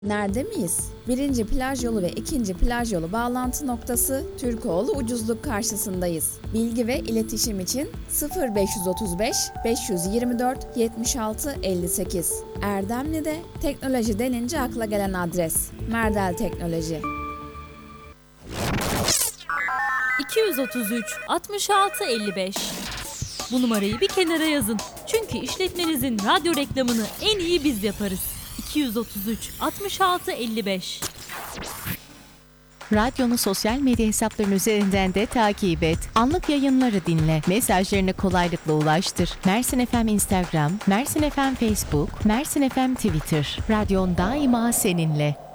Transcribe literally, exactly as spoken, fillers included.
Nerede miyiz? Birinci plaj yolu ve ikinci plaj yolu bağlantı noktası Türkoğlu Ucuzluk karşısındayız. Bilgi ve iletişim için sıfır beş otuz beş beş yirmi dört yetmiş altı elli sekiz. Erdemli'de teknoloji denince akla gelen adres Merdel Teknoloji. iki yüz otuz üç altmış altı elli beş. Bu numarayı bir kenara yazın. Çünkü işletmenizin radyo reklamını en iyi biz yaparız. iki yüz otuz üç altmış altı elli beş. Radyonu sosyal medya hesaplarının üzerinden de takip et. Anlık yayınları dinle. Mesajlarını kolaylıkla ulaştır. Mersin F M Instagram, Mersin F M Facebook, Mersin F M Twitter. Radyon daima seninle.